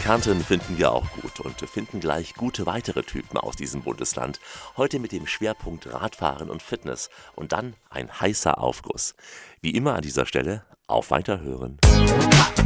Kärnten finden wir auch gut und finden gleich gute weitere Typen aus diesem Bundesland. Heute mit dem Schwerpunkt Radfahren und Fitness und dann ein heißer Aufguss. Wie immer an dieser Stelle, auf Weiterhören.